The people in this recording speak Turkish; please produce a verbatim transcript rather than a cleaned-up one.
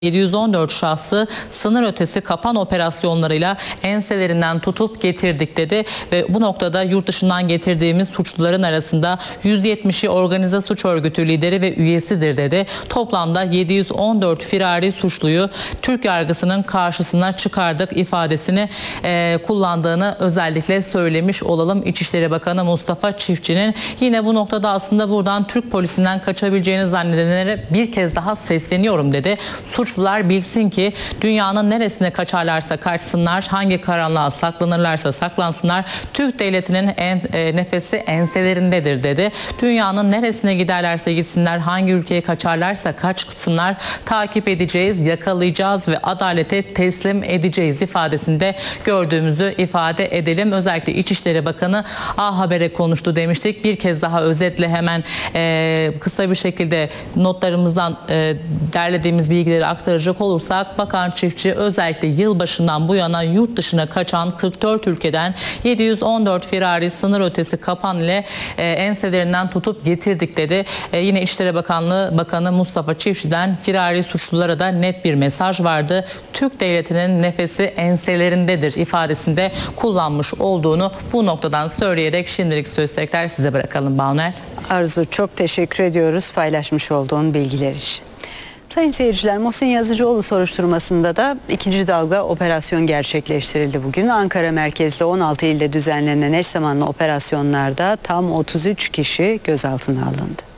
yedi yüz on dört şahsı sınır ötesi kapan operasyonlarıyla enselerinden tutup getirdik dedi ve bu noktada yurt dışından getirdiğimiz suçluların arasında yüz yetmişi organize suç örgütü lideri ve üyesidir dedi. Toplamda yedi yüz on dört firari suçluyu Türk yargısının karşısına çıkardık ifadesini e, kullandığını özellikle söylemiş olalım. İçişleri Bakanı Mustafa Çiftçi'nin yine bu noktada aslında buradan Türk polisinden kaçabileceğini zannedenlere bir kez daha sesleniyorum dedi. Suç Suçlular bilsin ki dünyanın neresine kaçarlarsa kaçsınlar, hangi karanlığa saklanırlarsa saklansınlar, Türk devletinin en, e, nefesi enselerindedir dedi. Dünyanın neresine giderlerse gitsinler, hangi ülkeye kaçarlarsa kaçsınlar, takip edeceğiz, yakalayacağız ve adalete teslim edeceğiz ifadesinde gördüğümüzü ifade edelim. Özellikle İçişleri Bakanı A Haber'e konuştu demiştik. Bir kez daha özetle hemen e, kısa bir şekilde notlarımızdan e, derlediğimiz bilgileri aktaracak olursak, Bakan Çiftçi özellikle yılbaşından bu yana yurt dışına kaçan kırk dört ülkeden yedi yüz on dört firari sınır ötesi kapan ile e, enselerinden tutup getirdik dedi. E, yine İçişleri Bakanlığı Bakanı Mustafa Çiftçi'den firari suçlulara da net bir mesaj vardı. Türk devletinin nefesi enselerindedir ifadesinde kullanmış olduğunu bu noktadan söyleyerek şimdilik söz tekrar size bırakalım Banuel. Arzu, çok teşekkür ediyoruz paylaşmış olduğun bilgiler için. Sayın seyirciler, Muhsin Yazıcıoğlu soruşturmasında da ikinci dalga operasyon gerçekleştirildi bugün. Ankara merkezli on altı ilde düzenlenen eş zamanlı operasyonlarda tam otuz üç kişi gözaltına alındı.